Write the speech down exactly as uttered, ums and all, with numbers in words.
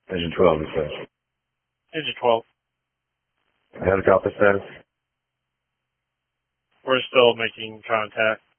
Engine twelve, dispatch. Engine twelve. Helicopter status? We're still making contact.